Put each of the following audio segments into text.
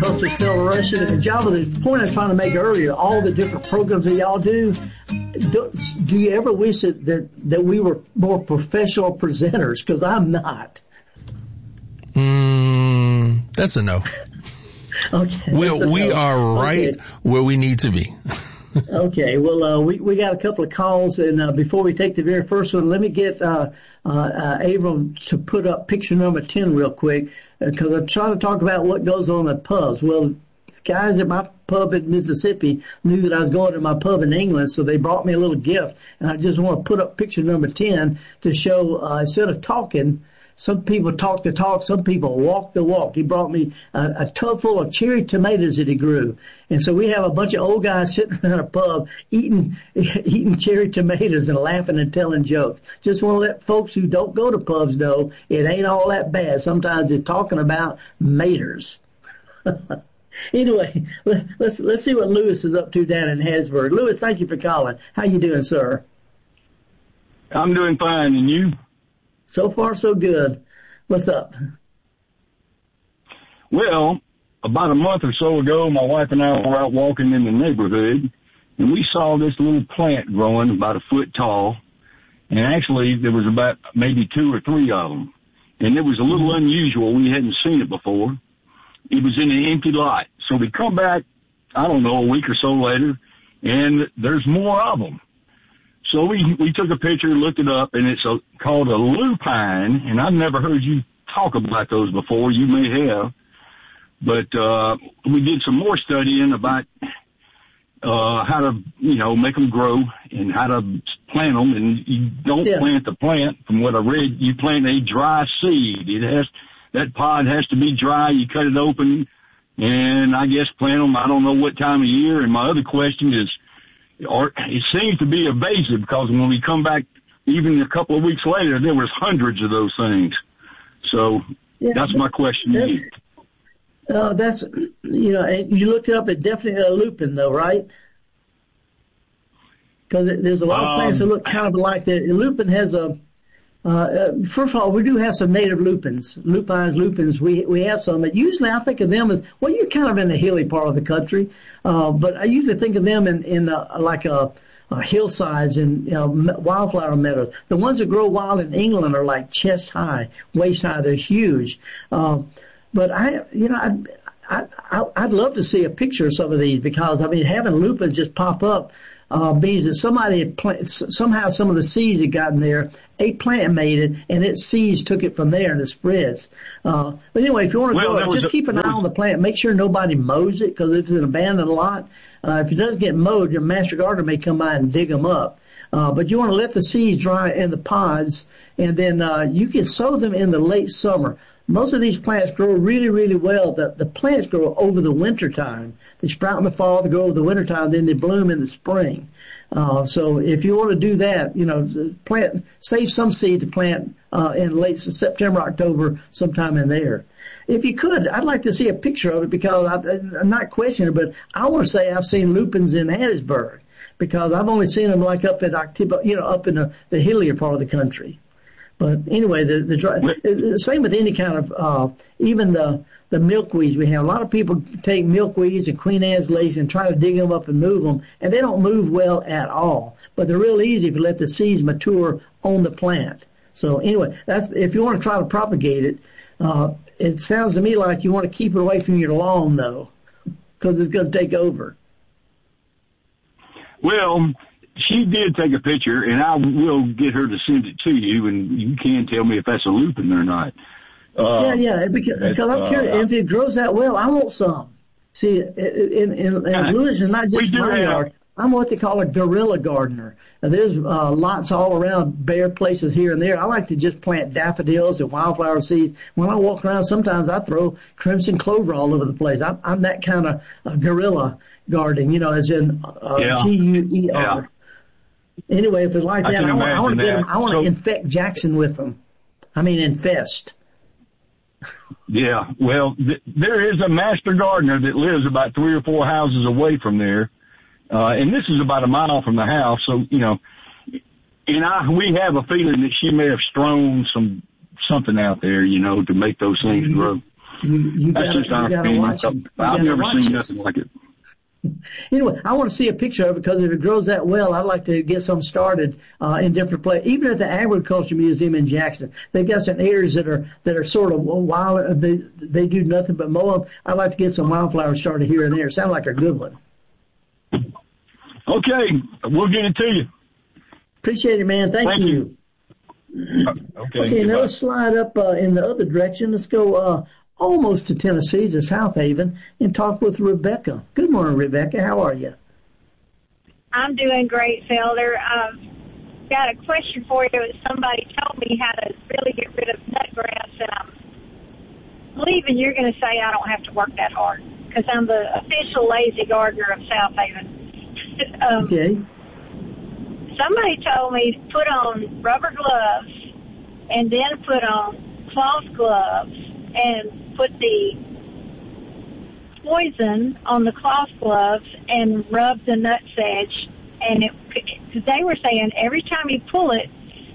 coastal sclerotia. And Java, the point I was trying to make earlier, all the different programs that y'all do you ever wish that we were more professional presenters? Because I'm not. That's a no. Okay. We are right where we need to be. Okay. Well, we got a couple of calls, and before we take the very first one, let me get Abram to put up picture number 10 real quick, because I'm trying to talk about what goes on at pubs. Well, guys at my pub in Mississippi knew that I was going to my pub in England, so they brought me a little gift, and I just want to put up picture number 10 to show, instead of talking, some people talk the talk, some people walk the walk. He brought me a tub full of cherry tomatoes that he grew. And so we have a bunch of old guys sitting around a pub eating cherry tomatoes and laughing and telling jokes. Just want to let folks who don't go to pubs know it ain't all that bad. Sometimes it's talking about maters. Anyway, let's see what Lewis is up to down in Hattiesburg. Lewis, thank you for calling. How you doing, sir? I'm doing fine, and you? So far, so good. What's up? Well, about a month or so ago, my wife and I were out walking in the neighborhood, and we saw this little plant growing about a foot tall. And actually, there was about maybe 2 or 3 of them. And it was a little unusual. We hadn't seen it before. It was in an empty lot. So we come back, I don't know, a week or so later, and there's more of them. So we took a picture, looked it up, and it's called a lupine, and I've never heard you talk about those before. You may have. But we did some more studying about how to, make them grow and how to plant them. And you don't plant the plant. From what I read, you plant a dry seed. That pod has to be dry. You cut it open, and I guess plant them. I don't know what time of year. And my other question is, it seems to be invasive, because when we come back, even a couple of weeks later, there was hundreds of those things. So that's my question to you. That's, you looked it up, it's definitely a lupin, though, right? Because there's a lot of plants that look kind of like that. Lupin has first of all, we do have some native lupins, lupines. We have some, but usually I think of them as, well, you're kind of in the hilly part of the country, but I usually think of them in hillsides and wildflower meadows. The ones that grow wild in England are like chest high, waist high. They're huge. But I'd love to see a picture of some of these, because having lupins just pop up means that somebody had somehow some of the seeds that got in there, a plant made it, and its seeds took it from there and it spreads. But anyway, if you want to go, just keep an eye on the plant. Make sure nobody mows it, because if it's an abandoned lot, if it does get mowed, your master gardener may come by and dig them up. But you want to let the seeds dry in the pods, and then you can sow them in the late summer. Most of these plants grow really, really well. The plants grow over the winter time. They sprout in the fall, they grow over the winter time, then they bloom in the spring. So if you want to do that, save some seed to plant in late September, October, sometime in there. If you could, I'd like to see a picture of it, because I'm not questioning it, but I want to say I've seen lupins in Hattiesburg, because I've only seen them like up in up in the hillier part of the country. But anyway, the same with any kind of, even the milkweeds we have. A lot of people take milkweeds and Queen Anne's lace and try to dig them up and move them, and they don't move well at all. But they're real easy if you let the seeds mature on the plant. So anyway, that's, if you want to try to propagate it, it sounds to me like you want to keep it away from your lawn, though, because it's going to take over. Well, she did take a picture, and I will get her to send it to you, and you can tell me if that's a lupin or not. Because I'm curious. If it grows that well, I want some. See, in Lewis is not just my yard. I'm what they call a guerrilla gardener. Now, there's lots all around, bare places here and there. I like to just plant daffodils and wildflower seeds. When I walk around, sometimes I throw crimson clover all over the place. I'm that kind of guerrilla gardening, as in Guer. Yeah. Anyway, if it's like that, I want to get them. I want to infect Jackson with them. Infest. Yeah, well, there is a master gardener that lives about 3 or 4 houses away from there, and this is about a mile from the house. So, and we have a feeling that she may have strewn something out there, to make those things grow. You gotta watch it. I've never seen nothing like it. Anyway, I want to see a picture of it because if it grows that well, I'd like to get some started in different places. Even at the Agriculture Museum in Jackson, they've got some areas that are sort of wild. They do nothing but mow them. I'd like to get some wildflowers started here and there. Sound like a good one. Okay, we'll get it to you. Appreciate it, man. Thank you. Okay, now let's slide up in the other direction. Let's go almost to Tennessee, to South Haven, and talk with Rebecca. Good morning, Rebecca. How are you? I'm doing great, Felder. I've got a question for you. Somebody told me how to really get rid of nutgrass, and I'm believing you're going to say I don't have to work that hard because I'm the official lazy gardener of South Haven. Okay. Somebody told me to put on rubber gloves and then put on cloth gloves and put the poison on the cloth gloves and rub the nutsedge. And they were saying every time you pull it,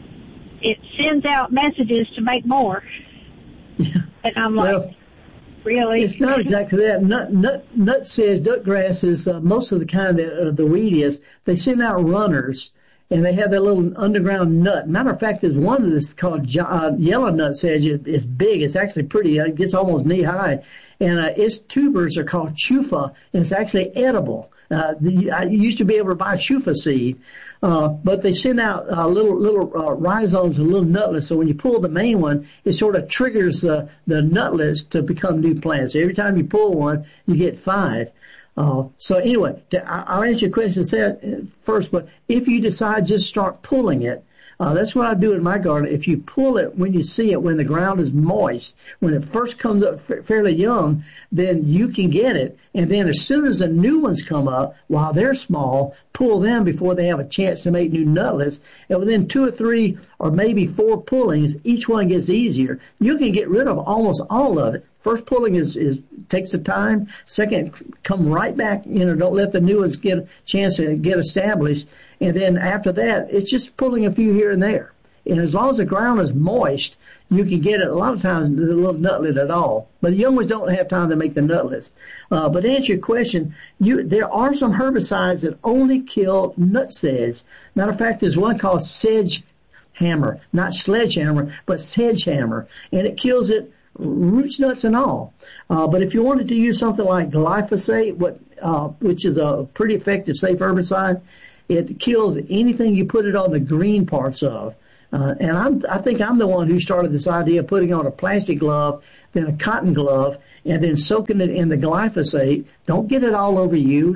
it sends out messages to make more. Yeah. And I'm like, really? It's not exactly that. Nutsedge, nutgrass is most of the kind that the weed is. They send out runners. And they have that little underground nut. Matter of fact, there's one that's called yellow nutsedge. It's big. It's actually pretty. It gets almost knee high. And its tubers are called chufa, and it's actually edible. I used to be able to buy chufa seed, but they send out little rhizomes and little nutlets. So when you pull the main one, it sort of triggers the nutlets to become new plants. So every time you pull one, you get 5. So anyway, I'll answer your question first, but if you decide just start pulling it, that's what I do in my garden. If you pull it when you see it, when the ground is moist, when it first comes up fairly young, then you can get it. And then as soon as the new ones come up, while they're small, pull them before they have a chance to make new nutlets. And within 2 or 3 or maybe 4 pullings, each one gets easier. You can get rid of almost all of it. First pulling takes the time. Second, come right back. Don't let the new ones get a chance to get established. And then after that, it's just pulling a few here and there. And as long as the ground is moist, you can get it a lot of times the little nutlet at all. But the young ones don't have time to make the nutlets. But to answer your question, there are some herbicides that only kill nutsedge. Matter of fact, there's one called sedge hammer, not sledgehammer, but sedge hammer, and it kills it. Roots, nuts, and all. But if you wanted to use something like glyphosate, which is a pretty effective, safe herbicide, it kills anything you put it on the green parts of. And I think I'm the one who started this idea of putting on a plastic glove, then a cotton glove, and then soaking it in the glyphosate. Don't get it all over you.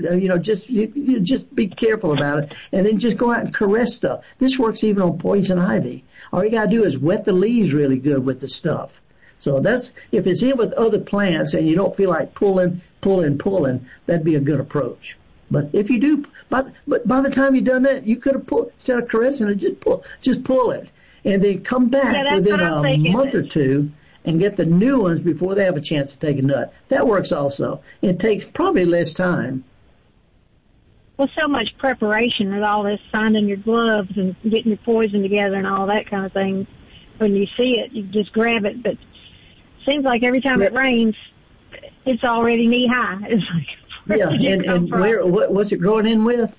Just be careful about it, and then just go out and caress stuff. This works even on poison ivy. All you gotta do is wet the leaves really good with the stuff. So if it's in with other plants and you don't feel like pulling, that'd be a good approach. But if you do, by the time you've done that, you could have pulled, instead of caressing it, just pull it. And then come back within a month or 2 and get the new ones before they have a chance to take a nut. That works also. It takes probably less time. Well, so much preparation with all this, finding your gloves and getting your poison together and all that kind of thing. When you see it, you just grab it, but seems like every time it rains, it's already knee high. It's like, and what's it growing in with?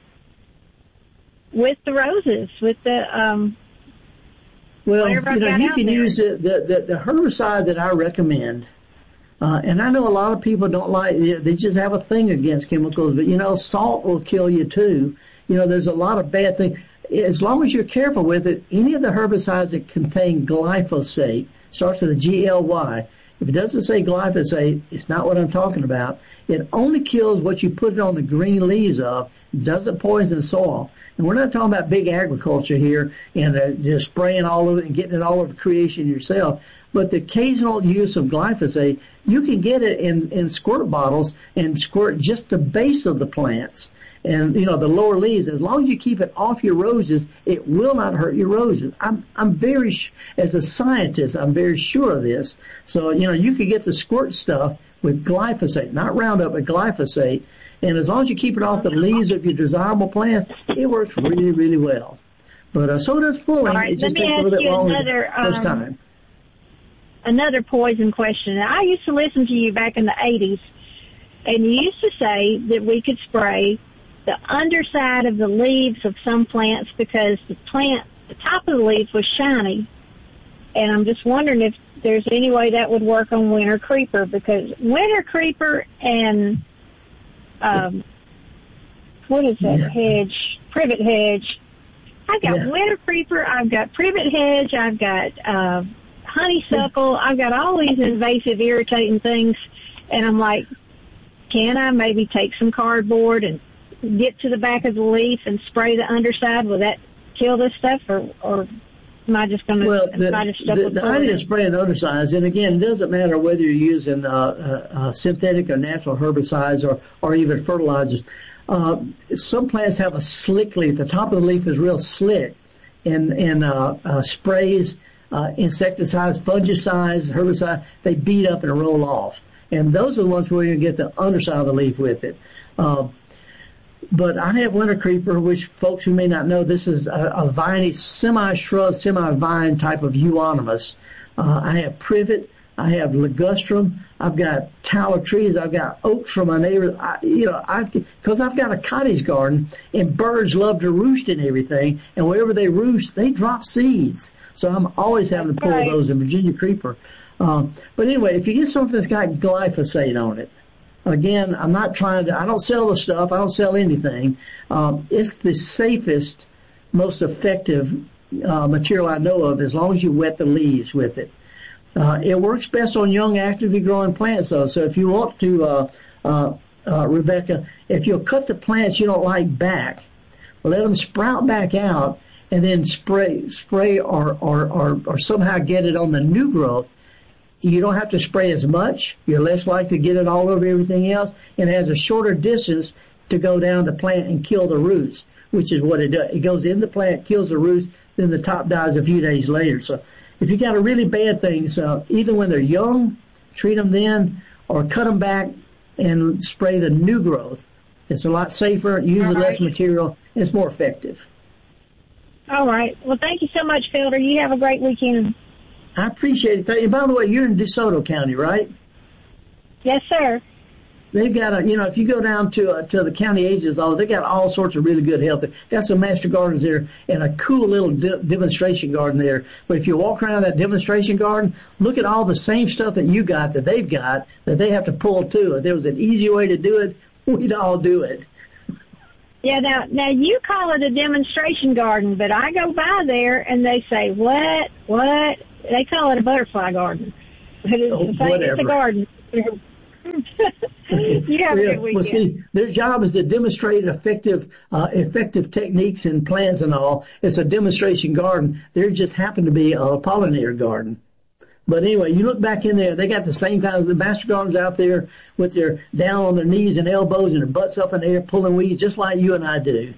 With the roses, with the well, you can use the herbicide that I recommend. And I know a lot of people don't like, they just have a thing against chemicals, but salt will kill you too. There's a lot of bad things. As long as you're careful with it, any of the herbicides that contain glyphosate, starts with a GLY. If it doesn't say glyphosate, it's not what I'm talking about. It only kills what you put it on the green leaves of. It doesn't poison soil. And we're not talking about big agriculture here and just spraying all over it and getting it all over creation yourself. But the occasional use of glyphosate, you can get it in squirt bottles and squirt just the base of the plants. And, the lower leaves, as long as you keep it off your roses, it will not hurt your roses. As a scientist, I'm very sure of this. So, you could get the squirt stuff with glyphosate, not Roundup, but glyphosate. And as long as you keep it off the leaves of your desirable plants, it works really, really well. But so does pulling. Right, it just takes a little bit longer the first time. another poison question. I used to listen to you back in the 80s, and you used to say that we could spray the underside of the leaves of some plants because the top of the leaf was shiny. And I'm just wondering if there's any way that would work on winter creeper, because winter creeper and what is that hedge? Privet hedge. I've got winter creeper, I've got privet hedge, I've got honeysuckle, I've got all these invasive, irritating things, and I'm like, can I maybe take some cardboard and get to the back of the leaf and spray the underside? Will that kill this stuff, or am I just going to try to stuff with the idea of spraying the undersides, and again, it doesn't matter whether you're using synthetic or natural herbicides or even fertilizers. Some plants have a slick leaf. The top of the leaf is real slick, and sprays, insecticides, fungicides, herbicides, they beat up and roll off. And those are the ones where you get the underside of the leaf with it. But I have winter creeper, which folks who may not know, this is a viney, semi-shrub, semi-vine type of euonymus. I have privet. I have ligustrum. I've got tallow trees. I've got oaks from my neighbors. Because I've got a cottage garden, and birds love to roost and everything. And wherever they roost, they drop seeds. So I'm always having to pull those in Virginia creeper. But anyway, if you get something that's got glyphosate on it, again, I don't sell the stuff. I don't sell anything. It's the safest, most effective material I know of, as long as you wet the leaves with it. It works best on young, actively growing plants, though. So if you want to, Rebecca, if you'll cut the plants you don't like back, let them sprout back out, and then spray or somehow get it on the new growth. You don't have to spray as much. You're less likely to get it all over everything else, and it has a shorter distance to go down the plant and kill the roots, which is what it does. It goes in the plant, kills the roots, then the top dies a few days later. So if you got a really bad things, either when they're young, treat them then, or cut them back and spray the new growth. It's a lot safer, uses less material, and it's more effective. All right. Well, thank you so much, Felder. You have a great weekend. I appreciate it. And by the way, you're in DeSoto County, right? Yes, sir. They've got if you go down to the county agent's office, they got all sorts of really good help. They got some master gardens there and a cool little demonstration garden there. But if you walk around that demonstration garden, look at all the same stuff that you got, that they've got, that they have to pull too. If there was an easy way to do it, we'd all do it. Yeah, now you call it a demonstration garden, but I go by there and they say, what? They call it a butterfly garden. It's a garden. You have a good weekend. Well, see, their job is to demonstrate effective techniques and plants and all. It's a demonstration garden. There just happened to be a pollinator garden. But anyway, you look back in there, they got the same kind of the master gardens out there with their down on their knees and elbows and their butts up in the air pulling weeds just like you and I do.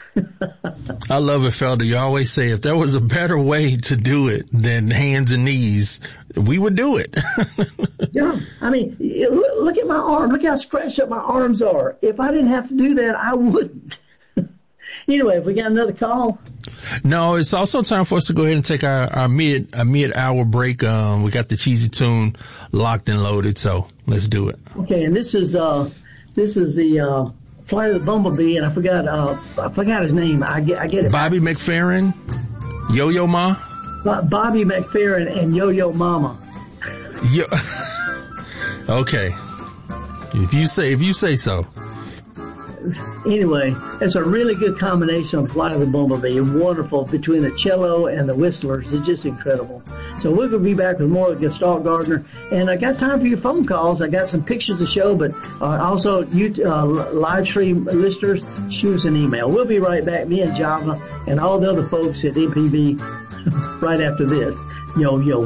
I love it, Felder. You always say if there was a better way to do it than hands and knees, we would do it. Yeah, I mean, look at my arm. Look how scratched up my arms are. If I didn't have to do that, I wouldn't. Anyway, have we got another call? No, it's also time for us to go ahead and take our mid-hour break. We got the Cheesy Tune locked and loaded, so let's do it. Okay, and this is the Flight of the Bumblebee, and I forgot his name. I get it. Bobby McFerrin, Yo-Yo Ma. Bobby McFerrin and Yo-Yo Mama. Okay, if you say so. Anyway, it's a really good combination of Flight of the Bumblebee. Wonderful between the cello and the whistlers. It's just incredible. So we're going to be back with more of Gestalt Gardener. And I got time for your phone calls. I got some pictures to show, but also you live stream listeners, shoot us an email. We'll be right back, me and Java and all the other folks at MPB right after this. Yo.